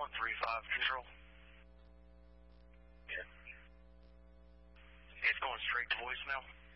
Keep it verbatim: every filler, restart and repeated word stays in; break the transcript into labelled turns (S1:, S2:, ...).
S1: one three five control.
S2: Yeah.
S1: It's going straight to voicemail.